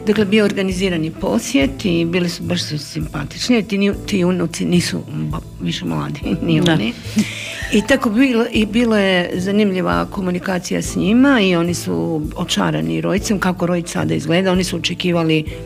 Dakle, bio organizirani posjet i bili su baš simpatični, ti unuci nisu više mladi, ni oni. I tako bilo je zanimljiva komunikacija s njima i oni su očarani Rojicem, kako Rojc sada izgleda. Oni su očekivali